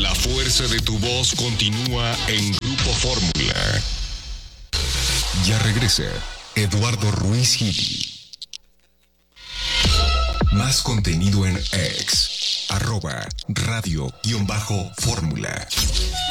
La fuerza de tu voz continúa en Grupo Fórmula. Ya regresa Eduardo Ruiz Gili. Más contenido en X, @radio_fórmula.